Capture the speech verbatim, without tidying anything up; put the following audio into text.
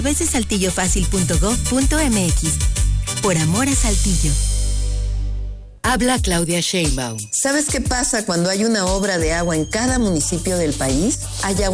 través de saltillo fácil punto gob punto eme equis. Por amor a Saltillo. Habla Claudia Sheinbaum. ¿Sabes qué pasa cuando hay una obra de agua en cada municipio del país? Hay agua